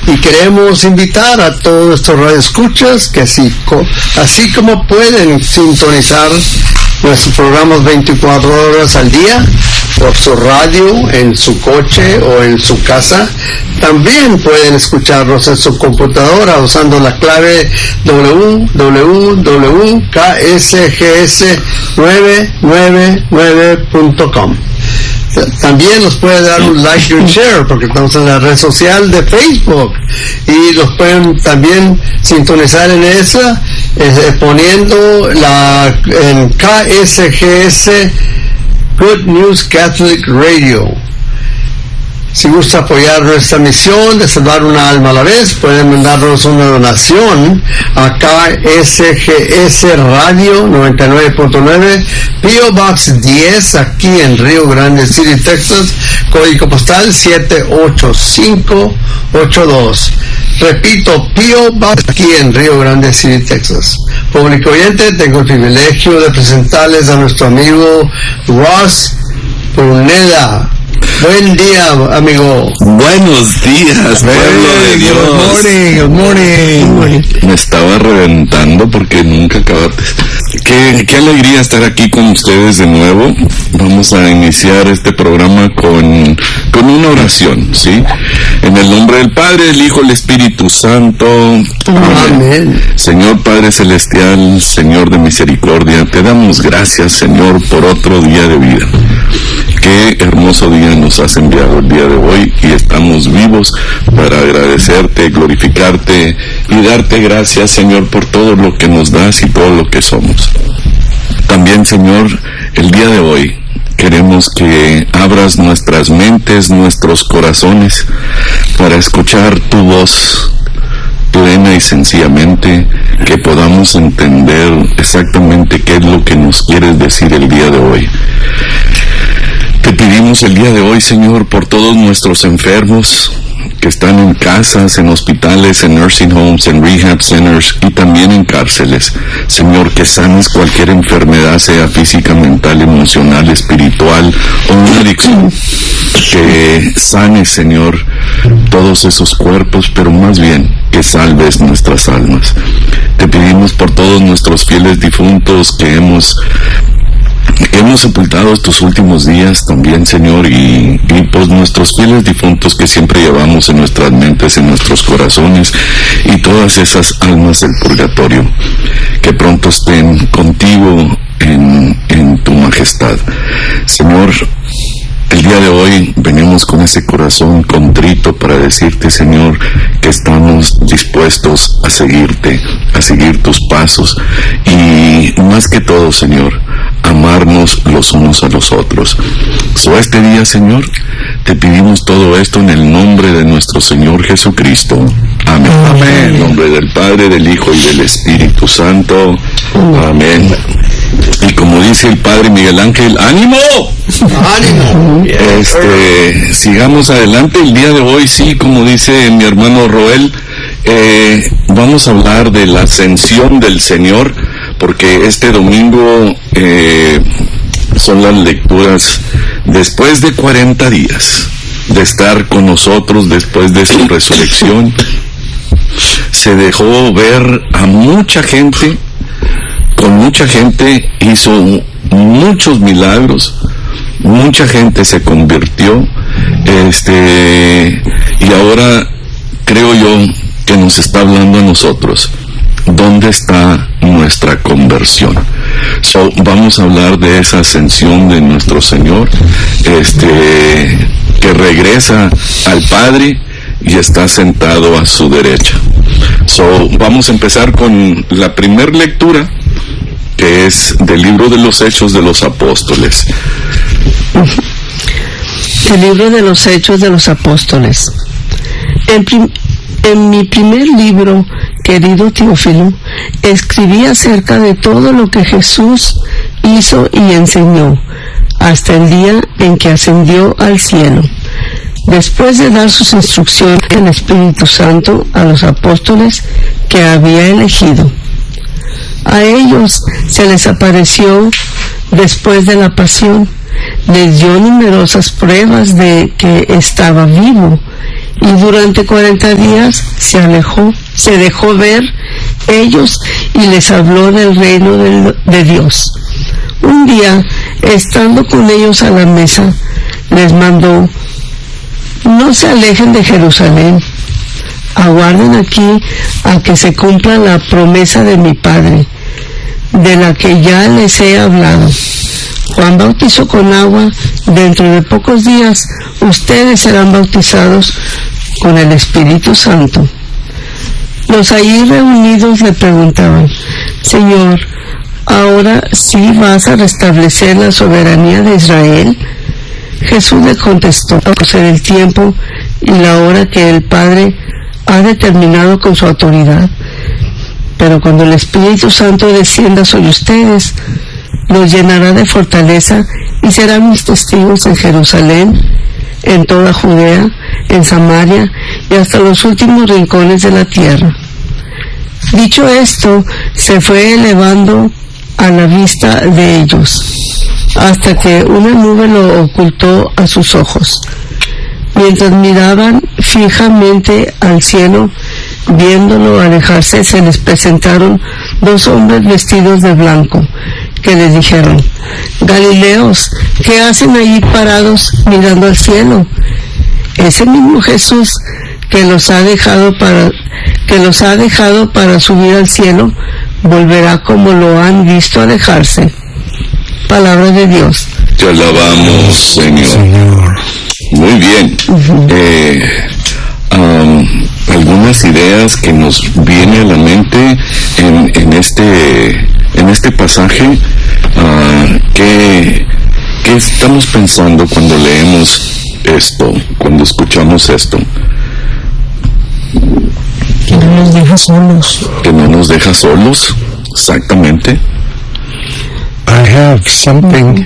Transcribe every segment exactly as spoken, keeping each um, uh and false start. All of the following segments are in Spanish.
Y queremos invitar a todos nuestros radioescuchas que así, así como pueden sintonizar nuestros programas veinticuatro horas al día por su radio, en su coche o en su casa, también pueden escucharnos en su computadora usando la clave doble u doble u doble u punto k s g s nueve nueve nueve punto com. También nos puede dar un like y un share porque estamos en la red social de Facebook, y los pueden también sintonizar en esa eh, poniendo la en K S G S Good News Catholic Radio. Si gusta apoyar nuestra misión de salvar una alma a la vez, pueden mandarnos una donación a K S G S Radio noventa y nueve punto nueve, P O Box diez, aquí en Rio Grande City, Texas, código postal siete ocho cinco ocho dos. Repito, P O Box aquí en Rio Grande City, Texas. Público oyente, tengo el privilegio de presentarles a nuestro amigo Ross Pruneda. Buen día, amigo. Buenos días, pueblo de Dios. Good morning, good morning. Me estaba reventando porque nunca acabaste. Qué, qué alegría estar aquí con ustedes de nuevo. Vamos a iniciar este programa con, con una oración, ¿sí? En el nombre del Padre, el Hijo, el Espíritu Santo. Amén. Señor Padre Celestial, Señor de misericordia, te damos gracias, Señor, por otro día de vida. Qué hermoso día nos has enviado el día de hoy, y estamos vivos para agradecerte, glorificarte y darte gracias, Señor, por todo lo que nos das y todo lo que somos. También, Señor, el día de hoy queremos que abras nuestras mentes, nuestros corazones, para escuchar tu voz plena y sencillamente, que podamos entender exactamente qué es lo que nos quieres decir el día de hoy. Te pedimos el día de hoy, Señor, por todos nuestros enfermos que están en casas, en hospitales, en nursing homes, en rehab centers y también en cárceles. Señor, que sanes cualquier enfermedad, sea física, mental, emocional, espiritual o una adicción. Que sanes, Señor, todos esos cuerpos, pero más bien que salves nuestras almas. Te pedimos por todos nuestros fieles difuntos que hemos Hemos sepultado estos últimos días también, Señor, y, y por nuestros fieles difuntos que siempre llevamos en nuestras mentes, en nuestros corazones, y todas esas almas del purgatorio, que pronto estén contigo en, en tu majestad. Señor, el día de hoy venimos con ese corazón contrito para decirte, Señor, que estamos dispuestos a seguirte, a seguir tus pasos, y más que todo, Señor, amarnos los unos a los otros. So, este día, Señor, te pedimos todo esto en el nombre de nuestro Señor Jesucristo. Amén. Amén. En el nombre del Padre, del Hijo y del Espíritu Santo. Amén. Y como dice el Padre Miguel Ángel, ¡ánimo! ¡Ánimo! Este, sigamos adelante. El día de hoy, sí, como dice mi hermano Roel, eh, vamos a hablar de la ascensión del Señor, porque este domingo eh, son las lecturas después de cuarenta días de estar con nosotros, después de su resurrección. Se dejó ver a mucha gente, con mucha gente hizo muchos milagros, mucha gente se convirtió, este, y ahora creo yo que nos está hablando a nosotros. ¿Dónde está nuestra conversión? So, vamos a hablar de esa ascensión de nuestro Señor, este, que regresa al Padre y está sentado a su derecha. So, vamos a empezar con la primera lectura, que es del libro de los Hechos de los Apóstoles. El libro de los Hechos de los Apóstoles. En, prim- en mi primer libro, querido Teófilo, escribí acerca de todo lo que Jesús hizo y enseñó, hasta el día en que ascendió al cielo. Después de dar sus instrucciones al Espíritu Santo a los apóstoles que había elegido. A ellos se les apareció después de la pasión, les dio numerosas pruebas de que estaba vivo, y durante cuarenta días se alejó, se dejó ver ellos y les habló del reino de, de Dios. Un día, estando con ellos a la mesa, les mandó: no se alejen de Jerusalén, aguarden aquí a que se cumpla la promesa de mi Padre, de la que ya les he hablado. Juan bautizó con agua, dentro de pocos días ustedes serán bautizados con el Espíritu Santo. Los allí reunidos le preguntaban: Señor, ¿ahora sí vas a restablecer la soberanía de Israel? Jesús le contestó: en el tiempo y la hora que el Padre ha determinado con su autoridad. Pero cuando el Espíritu Santo descienda sobre ustedes, los llenará de fortaleza y serán mis testigos en Jerusalén, en toda Judea, en Samaria y hasta los últimos rincones de la tierra. Dicho esto, se fue elevando a la vista de ellos, hasta que una nube lo ocultó a sus ojos. Mientras miraban fijamente al cielo, viéndolo alejarse, se les presentaron dos hombres vestidos de blanco, que les dijeron: Galileos, ¿qué hacen allí parados mirando al cielo? Ese mismo Jesús que los ha dejado para que los ha dejado para subir al cielo, volverá como lo han visto alejarse. Palabra de Dios. Te alabamos, Señor. Señor. Muy bien. Uh-huh. eh, um, algunas ideas que nos vienen a la mente en, en este en este pasaje. Uh, ¿qué, ¿Qué estamos pensando cuando leemos esto, cuando escuchamos esto? Que no nos deja solos. Que no nos deja solos, exactamente. I have something.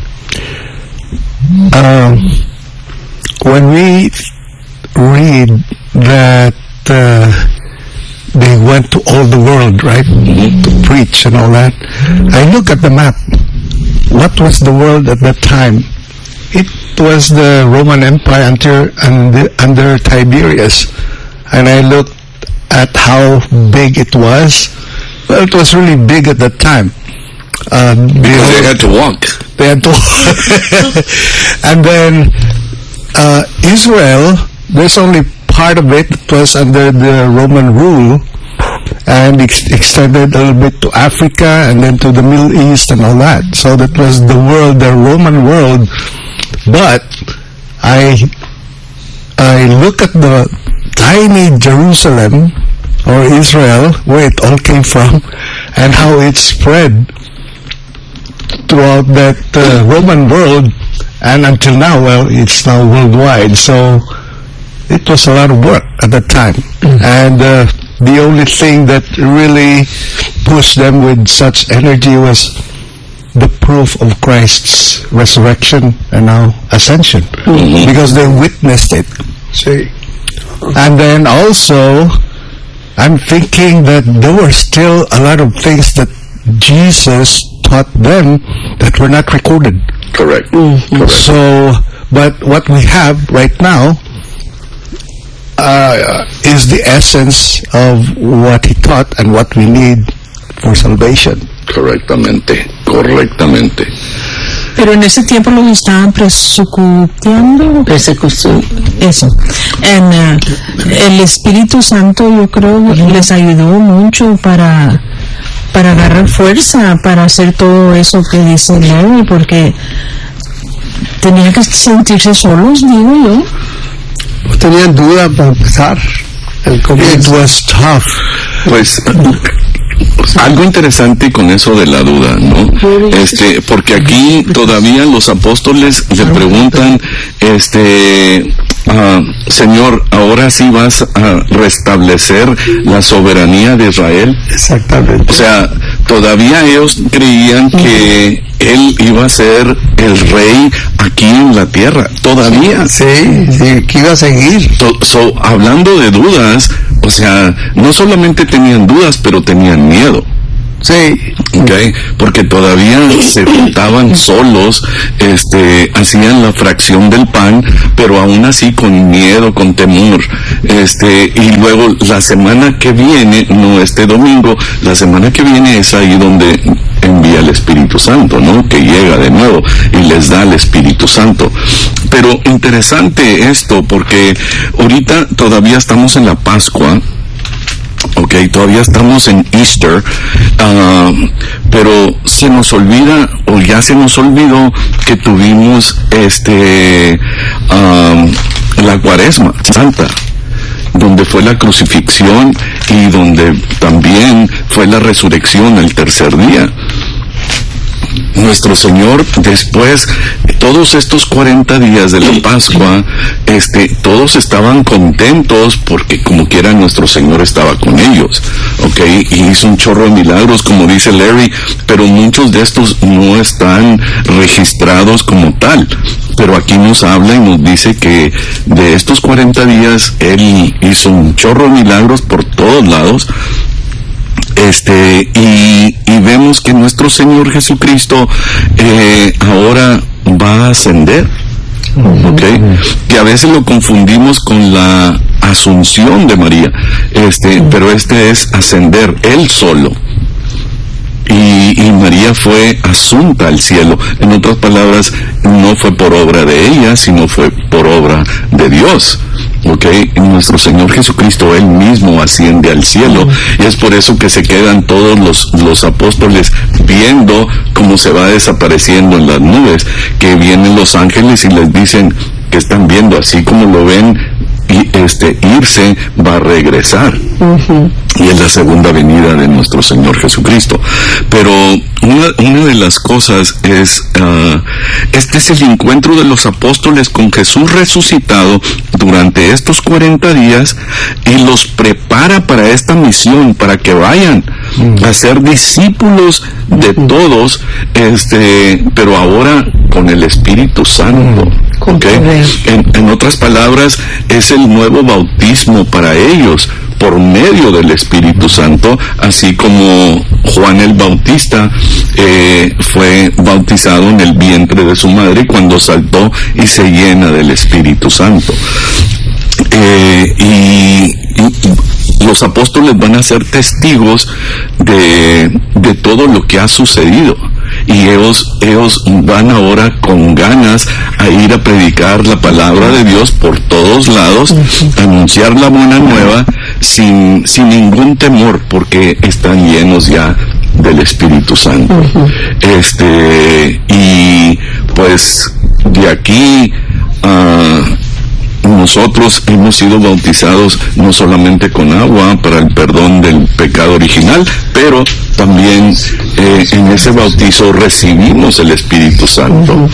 Um, when we read that uh, they went to all the world, right, mm-hmm. to preach and all that, I look at the map. What was the world at that time? It was the Roman Empire under, under, under Tiberius. And I looked at how big it was. Well, it was really big at that time. Um, because they had to walk. They had to walk. And then uh, Israel, there's only part of it that was under the Roman rule, and ex- extended a little bit to Africa and then to the Middle East and all that. So that was the world, the Roman world. But I I look at the tiny Jerusalem, or Israel, where it all came from, and how it spread throughout that uh, Roman world, and until now, well, it's now worldwide. So it was a lot of work at that time. Mm-hmm. And uh, the only thing that really pushed them with such energy was the proof of Christ's resurrection and now ascension. Mm-hmm. Because they witnessed it. See? And then also, I'm thinking that there were still a lot of things that Jesus taught them that were not recorded. Correct. Mm-hmm. Correct. So, but what we have right now uh, is the essence of what he taught and what we need for salvation. Correctamente, correctamente. Pero en ese tiempo los estaban persecutando. Persecución. Eso. En, uh, el Espíritu Santo, yo creo, les ayudó mucho para para agarrar fuerza, para hacer todo eso que dice Larry, porque tenían que sentirse solos, digo yo. Pues tenían duda para empezar. El comienzo. It was tough. Pues algo interesante con eso de la duda, ¿no? Este, porque aquí todavía los apóstoles le preguntan, este, uh, Señor, ¿ahora sí vas a restablecer la soberanía de Israel? Exactamente. O sea, todavía ellos creían que él iba a ser el rey aquí en la tierra, todavía. Sí, sí, que iba a seguir. So, so, hablando de dudas, o sea, no solamente tenían dudas, pero tenían miedo. Sí. Okay, porque todavía se juntaban solos, este, hacían la fracción del pan, pero aún así con miedo, con temor, este, y luego la semana que viene, no este domingo, la semana que viene es ahí donde envía el Espíritu Santo, ¿no? Que llega de nuevo y les da el Espíritu Santo. Pero interesante esto, porque ahorita todavía estamos en la Pascua. Ok, todavía estamos en Easter, uh, pero se nos olvida, o ya se nos olvidó, que tuvimos este uh, la Cuaresma Santa, donde fue la crucifixión y donde también fue la resurrección el tercer día. Nuestro Señor, después, todos estos cuarenta días de la Pascua, este, todos estaban contentos porque como quiera nuestro Señor estaba con ellos, ok, y hizo un chorro de milagros, como dice Larry, pero muchos de estos no están registrados como tal. Pero aquí nos habla y nos dice que de estos cuarenta días Él hizo un chorro de milagros por todos lados. Este, y, y vemos que nuestro Señor Jesucristo eh, ahora va a ascender, ¿ok? Que a veces lo confundimos con la asunción de María, este, pero este es ascender, Él solo. Y, y María fue asunta al cielo. En otras palabras, no fue por obra de ella, sino fue por obra de Dios. ¿Ok? Nuestro Señor Jesucristo, Él mismo asciende al cielo, y es por eso que se quedan todos los, los apóstoles viendo cómo se va desapareciendo en las nubes, que vienen los ángeles y les dicen que están viendo, así como lo ven y este irse, va a regresar. Uh-huh. Y es la segunda venida de nuestro Señor Jesucristo. Pero una, una de las cosas es, uh, este es el encuentro de los apóstoles con Jesús resucitado durante estos cuarenta días, y los prepara para esta misión, para que vayan uh-huh. a ser discípulos de uh-huh. todos, este, pero ahora con el Espíritu Santo. Uh-huh. ¿Okay? En, en otras palabras, es el nuevo bautismo para ellos por medio del Espíritu Santo, así como Juan el Bautista eh, fue bautizado en el vientre de su madre cuando saltó y se llena del Espíritu Santo. Eh, y, y los apóstoles van a ser testigos de, de todo lo que ha sucedido. Y ellos, ellos van ahora con ganas a ir a predicar la palabra de Dios por todos lados, uh-huh. anunciar la buena nueva sin, sin ningún temor, porque están llenos ya del Espíritu Santo. Uh-huh. Este, y pues de aquí a... Uh, nosotros hemos sido bautizados no solamente con agua para el perdón del pecado original, pero también eh, en ese bautizo recibimos el Espíritu Santo. Uh-huh.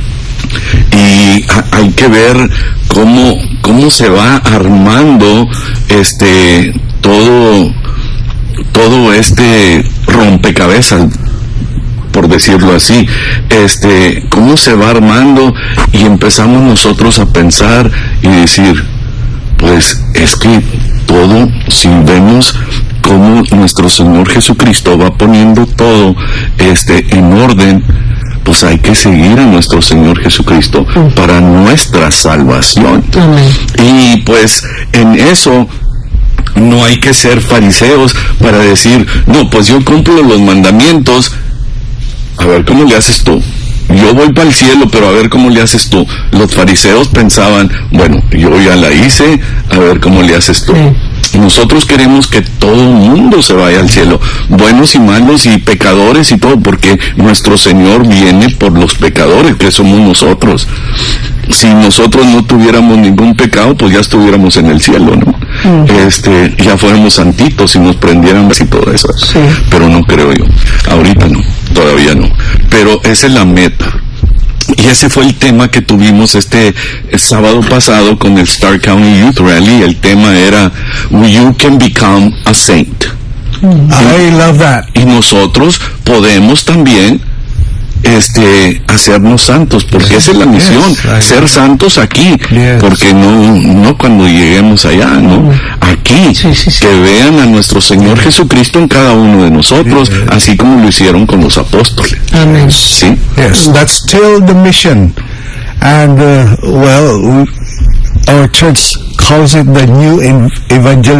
Y ha, hay que ver cómo, cómo se va armando este todo, todo este rompecabezas, por decirlo así, este, cómo se va armando, y empezamos nosotros a pensar y decir, pues es que todo, si vemos cómo nuestro Señor Jesucristo va poniendo todo este en orden, pues hay que seguir a nuestro Señor Jesucristo para nuestra salvación. Y pues en eso no hay que ser fariseos para decir, no, pues yo cumplo los mandamientos. A ver, ¿cómo le haces tú? Yo voy para el cielo, pero a ver cómo le haces tú. Los fariseos pensaban, bueno, yo ya la hice, a ver cómo le haces tú. Sí. Nosotros queremos que todo el mundo se vaya al cielo, buenos y malos y pecadores y todo, porque nuestro Señor viene por los pecadores, que somos nosotros. Si nosotros no tuviéramos ningún pecado, pues ya estuviéramos en el cielo, ¿no? Uh-huh. Este, ya fuéramos santitos y nos prendieran y todo eso. Sí. Pero no creo yo. Ahorita no, todavía no. Pero esa es la meta. Y ese fue el tema que tuvimos este el sábado pasado con el Starr County Youth Rally. El tema era You Can Become a Saint. I love that. Y nosotros podemos también este hacernos santos, porque esa es la misión, yes, ser santos aquí, yes, porque no no cuando lleguemos allá, no, aquí, sí, sí, sí, que vean a nuestro Señor Jesucristo en cada uno de nosotros, yes, así como lo hicieron con los apóstoles. Amén. Sí. Yes, that's still the mission, and uh, well, we, our church calls it the new evangelical